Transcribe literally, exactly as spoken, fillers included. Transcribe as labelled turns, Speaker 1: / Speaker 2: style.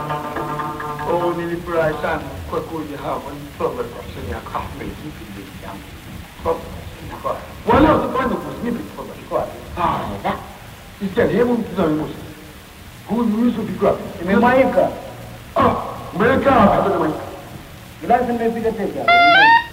Speaker 1: Oh, nilifurahi sana kwa kuja hapa nisoge kwa senya kahme hivi vijana. Kwa kwa wala usifanye kusinipi kwa kwa. Ah, isikia hebu mtazame. Huyu Yusuf bikwa
Speaker 2: Imemaika.
Speaker 1: Ah, umekaa hapa kama
Speaker 2: Gilasi nimepiga teke hapa.